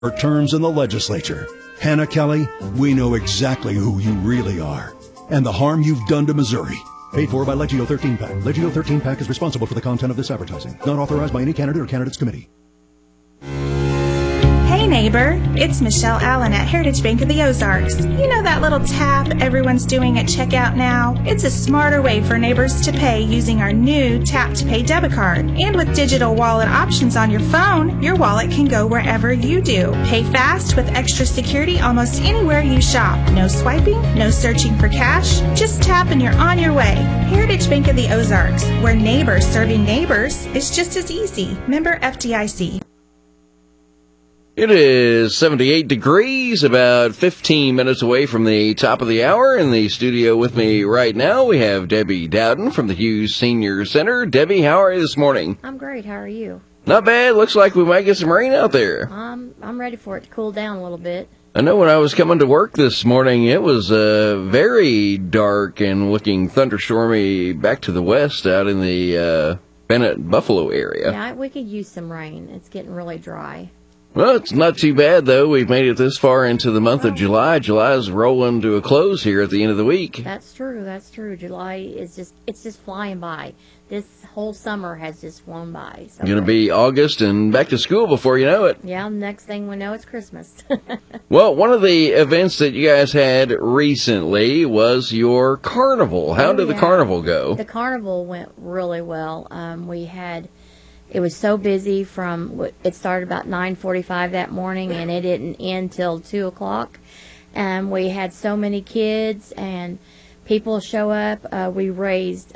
for terms in the legislature. Hannah Kelly, we know exactly who you really are and the harm you've done to Missouri. Paid for by Legio 13 PAC. Legio 13 PAC is responsible for the content of this advertising. Not authorized by any candidate or candidates committee. Hey neighbor, it's Michelle Allen at Heritage Bank of the Ozarks. You know that little tap everyone's doing at checkout now? It's a smarter way for neighbors to pay using our new Tap to Pay debit card. And with digital wallet options on your phone, your wallet can go wherever you do. Pay fast with extra security almost anywhere you shop. No swiping, no searching for cash. Just tap and you're on your way. Heritage Bank of the Ozarks, where neighbors serving neighbors is just as easy. Member FDIC. It is 78 degrees, about 15 minutes away from the top of the hour. In the studio with me right now, we have Debbie Dowden from the Hughes Senior Center. Debbie, how are you this morning? I'm great. How are you? Not bad. Looks like we might get some rain out there. I'm ready for it to cool down a little bit. I know when I was coming to work this morning, it was very dark and looking thunderstormy back to the west out in the Bennett-Buffalo area. Yeah, we could use some rain. It's getting really dry. Well, it's not too bad, though. We've made it this far into the month of July. July's rolling to a close here at the end of the week. That's true. That's true. July is just flying by. This whole summer has just flown by. So going to be August and back to school before you know it. Yeah, next thing we know, it's Christmas. Well, one of the events that you guys had recently was your carnival. How did the carnival go? The carnival went really well. It was so busy it started about 9:45 that morning, and it didn't end till 2 o'clock. And we had so many kids and people show up. We raised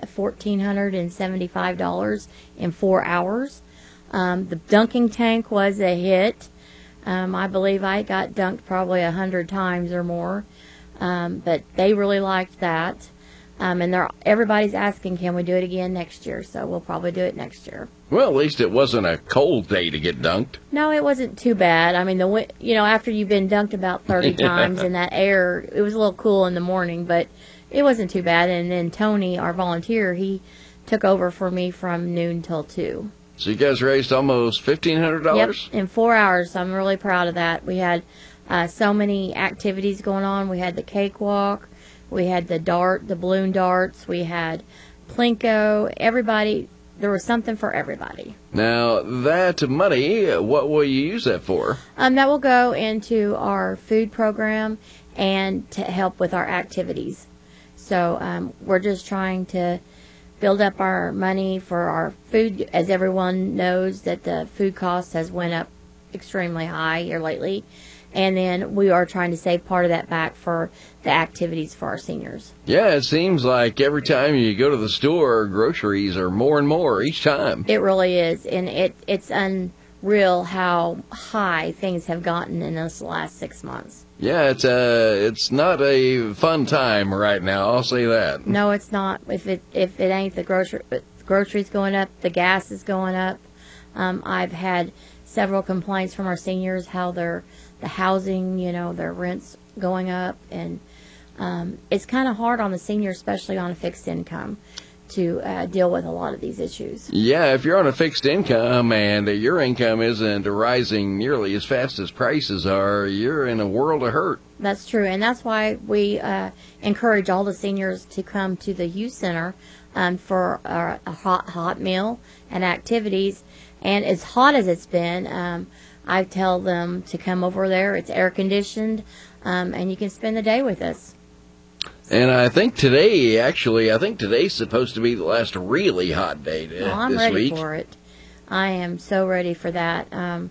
$1,475 in 4 hours. The dunking tank was a hit. I believe I got dunked probably 100 times or more. But they really liked that. And everybody's asking, can we do it again next year? So we'll probably do it next year. Well, at least it wasn't a cold day to get dunked. No, it wasn't too bad. I mean, after you've been dunked about 30 times in that air, it was a little cool in the morning, but it wasn't too bad. And then Tony, our volunteer, he took over for me from noon till 2. So you guys raised almost $1,500? Yep, in 4 hours. I'm really proud of that. We had so many activities going on. We had the cakewalk. We had the balloon darts. We had Plinko. Everybody, there was something for everybody. Now, that money, what will you use that for? That will go into our food program and to help with our activities. So we're just trying to build up our money for our food. As everyone knows, that the food costs has went up extremely high here lately. And then we are trying to save part of that back for the activities for our seniors. Yeah, it seems like every time you go to the store, groceries are more and more each time. It really is. And it's unreal how high things have gotten in this last 6 months. Yeah, it's not a fun time right now, I'll say that. No, it's not. If it ain't the groceries going up, the gas is going up. I've had several complaints from our seniors how the housing, their rent's going up, and it's kind of hard on the senior, especially on a fixed income, to deal with a lot of these issues. Yeah, if you're on a fixed income and your income isn't rising nearly as fast as prices are, you're in a world of hurt. That's true, and that's why we encourage all the seniors to come to the youth center for a hot meal and activities. And as hot as it's been, I tell them to come over there. It's air conditioned, and you can spend the day with us. And I think today's supposed to be the last really hot day this week. Well, I'm ready for it. I am so ready for that.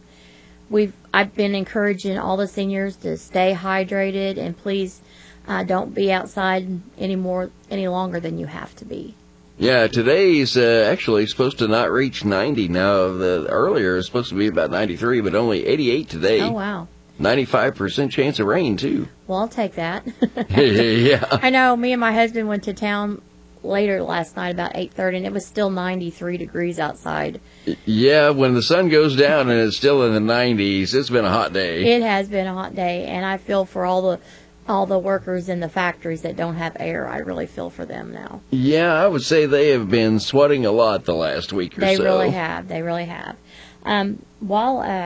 I've been encouraging all the seniors to stay hydrated, and please don't be outside any longer than you have to be. Yeah, today's actually supposed to not reach 90 now. The earlier is supposed to be about 93, but only 88 today. Oh, wow. 95% chance of rain, too. Well, I'll take that. Yeah. I know, me and my husband went to town later last night about 8:30, and it was still 93 degrees outside. Yeah, when the sun goes down and it's still in the 90s, it's been a hot day. It has been a hot day, and I feel for all the workers in the factories that don't have air. I really feel for them now. Yeah, I would say they have been sweating a lot the last week or so. They really have. They really have. While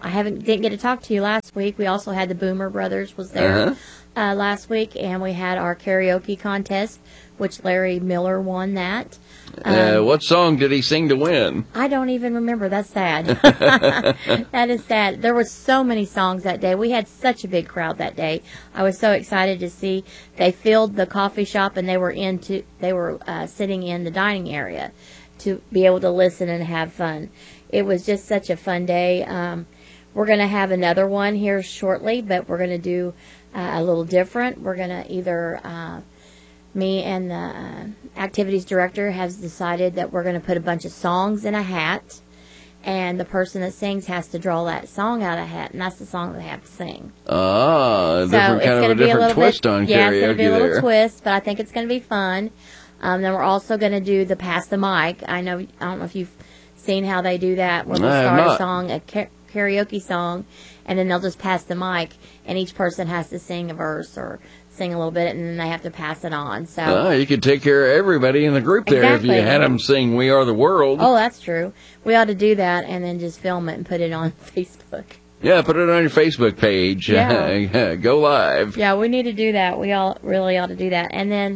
didn't get to talk to you last week. We also had the Boomer Brothers was there last week, and we had our karaoke contest, which Larry Miller won that. What song did he sing to win? I don't even remember. That's sad. That is sad. There were so many songs that day. We had such a big crowd that day. I was so excited to see. They filled the coffee shop, and they were sitting in the dining area to be able to listen and have fun. It was just such a fun day. We're going to have another one here shortly, but we're going to do a little different. We're going to either me and the activities director has decided that we're going to put a bunch of songs in a hat, and the person that sings has to draw that song out of a hat, and that's the song that they have to sing. Ah, different twist on karaoke. Yeah, it's going to be a little there. twist, but I think it's going to be fun. Then we're also going to do the Pass the Mic. I don't know if you've seen how they do that, where they'll start a song, a karaoke song, and then they'll just pass the mic, and each person has to sing a verse or sing a little bit, and then they have to pass it on. So you could take care of everybody in the group there if you had them sing "We Are the World." Oh, that's true. We ought to do that and then just film it and put it on Facebook. Yeah, put it on your Facebook page. Yeah. Go live. Yeah, we need to do that. We all really ought to do that. And then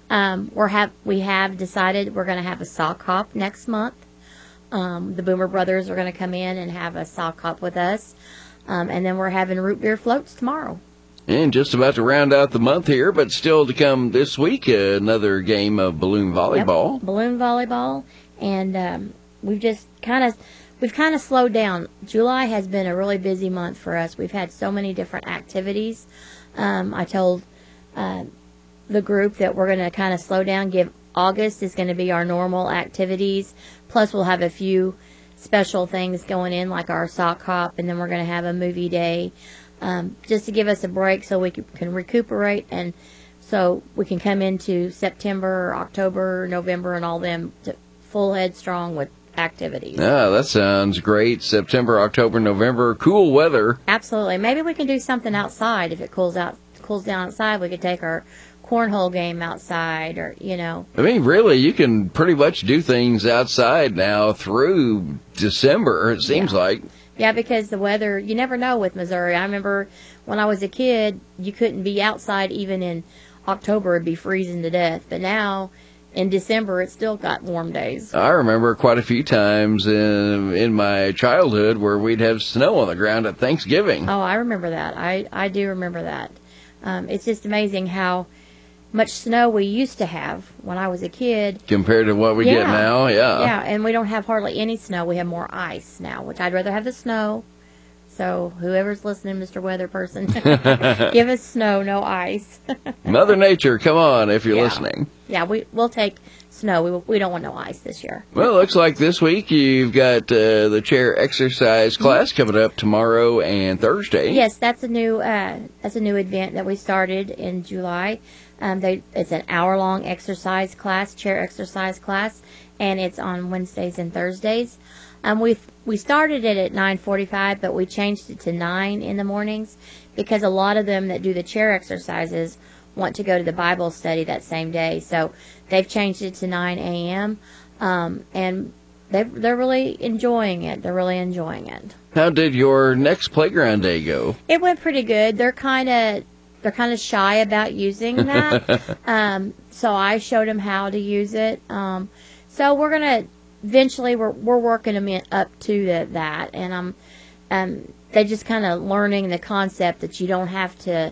we have decided we're going to have a sock hop next month. The Boomer Brothers are going to come in and have a sock hop with us. And then we're having root beer floats tomorrow. And just about to round out the month here, but still to come this week, another game of balloon volleyball. Yep, balloon volleyball. And we've kind of slowed down. July has been a really busy month for us. We've had so many different activities. I told the group that we're going to kind of slow down. August is going to be our normal activities. Plus, we'll have a few special things going in, like our sock hop, and then we're going to have a movie day, just to give us a break so we can recuperate, and so we can come into September, October, November, and all them to full headstrong with activities. Ah, that sounds great. September, October, November, cool weather. Absolutely. Maybe we can do something outside. If it cools down outside, we could take our cornhole game outside, or I mean, really, you can pretty much do things outside now through December, it seems like. Yeah, because the weather, you never know with Missouri. I remember when I was a kid, you couldn't be outside even in October. It'd be freezing to death. But now, in December, it's still got warm days. I remember quite a few times in my childhood where we'd have snow on the ground at Thanksgiving. Oh, I remember that. I do remember that. It's just amazing how much snow we used to have when I was a kid compared to what we get now. Yeah, and we don't have hardly any snow. We have more ice now, which I'd rather have the snow. So whoever's listening, Mr. Weather Person, give us snow, no ice. Mother Nature, come on if you're listening. Yeah, we'll take snow. We don't want no ice this year. Well, it looks like this week you've got the chair exercise class coming up tomorrow and Thursday. Yes, that's a new event that we started in July. It's an hour-long exercise class, chair exercise class, and it's on Wednesdays and Thursdays. We started it at 9:45, but we changed it to 9 in the mornings because a lot of them that do the chair exercises want to go to the Bible study that same day. So they've changed it to 9 a.m., and they're really enjoying it. They're really enjoying it. How did your next playground day go? It went pretty good. They're kind of shy about using that. So I showed them how to use it. So we're going to eventually we're working them up to that, and they're just kind of learning the concept that you don't have to,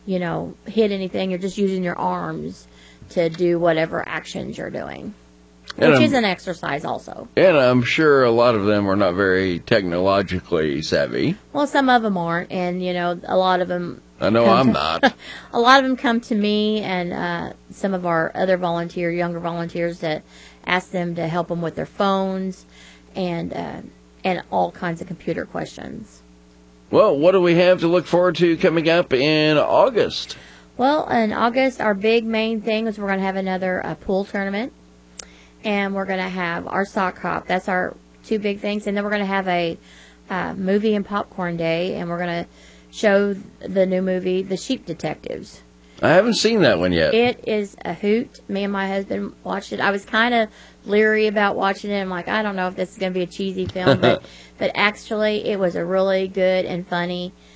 hit anything. You're just using your arms to do whatever actions you're doing. Which is an exercise also. And I'm sure a lot of them are not very technologically savvy. Well, some of them aren't, and, a lot of them... I know I'm not. A lot of them come to me and some of our other younger volunteers to ask them to help them with their phones and all kinds of computer questions. Well, what do we have to look forward to coming up in August? Well, in August, our big main thing is we're going to have another pool tournament. And we're going to have our sock hop. That's our two big things. And then we're going to have a movie and popcorn day. And we're going to show the new movie, The Sheep Detectives. I haven't seen that one yet. It is a hoot. Me and my husband watched it. I was kind of leery about watching it. I'm like, I don't know if this is going to be a cheesy film, but actually it was a really good and funny